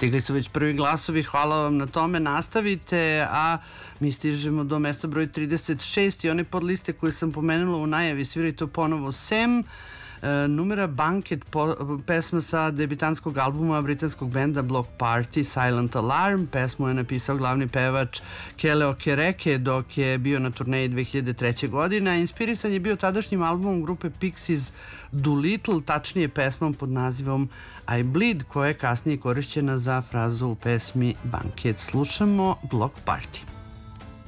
Stigli su već prvi glasovi, hvala vam na tome, nastavite, a mi stižemo do mesta broj 36 i one podliste koje sam pomenula u najavi, sviraju to ponovo Sam, numera Banket, pesma sa debitanskog albuma britanskog benda Block Party, Silent Alarm. Pesmu je napisao glavni pevač Kele Okereke dok je bio na turneji 2003. godine, a inspirisan je bio tadašnjim albumom grupe Pixies Doolittle, tačnije pesmom pod nazivom I Bleed, koja je kasnije korišćena za frazu u pesmi Banket. Slušamo Block Party.